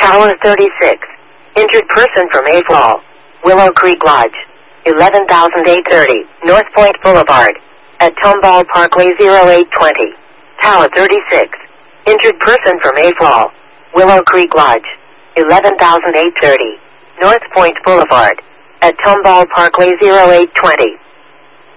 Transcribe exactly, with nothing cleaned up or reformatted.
Tower thirty-six. Injured person from A Fall. Willow Creek Lodge. eleven thousand eight hundred thirty, North Point Boulevard. At Tomball Parkway zero eight twenty. Tower thirty-six. Injured person from A Fall. Willow Creek Lodge. eleven thousand eight hundred thirty, North Point Boulevard. At Tomball Parkway zero eight twenty.